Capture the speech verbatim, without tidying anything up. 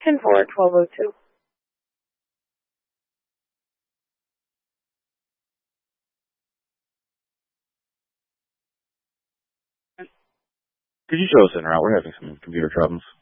ten four, twelve oh two. Could you show us in route? We're having some computer problems.